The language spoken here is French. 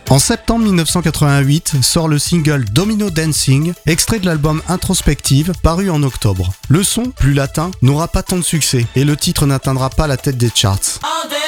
En septembre 1988 sort le single Domino Dancing, extrait de l'album Introspective, paru en octobre. Le son, plus latin, n'aura pas tant de succès et le titre n'atteindra pas la tête des charts.